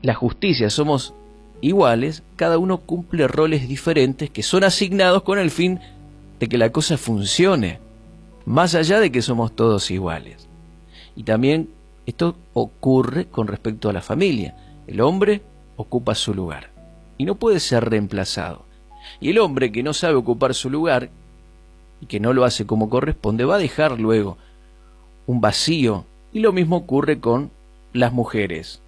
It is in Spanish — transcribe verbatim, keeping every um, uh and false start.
la justicia somos iguales, cada uno cumple roles diferentes que son asignados con el fin de que la cosa funcione, más allá de que somos todos iguales. Y también esto ocurre con respecto a la familia. El hombre ocupa su lugar y no puede ser reemplazado. Y el hombre que no sabe ocupar su lugar y que no lo hace como corresponde va a dejar luego un vacío. Y lo mismo ocurre con las mujeres.